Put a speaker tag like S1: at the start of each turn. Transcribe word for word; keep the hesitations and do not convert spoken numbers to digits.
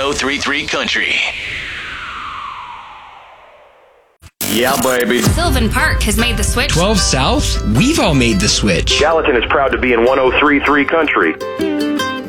S1: oh three point three Country.
S2: Yeah, baby.
S3: Sylvan Park has made the switch.
S4: twelve South? We've all made the switch.
S2: Gallatin is proud to be in one oh three point three Country.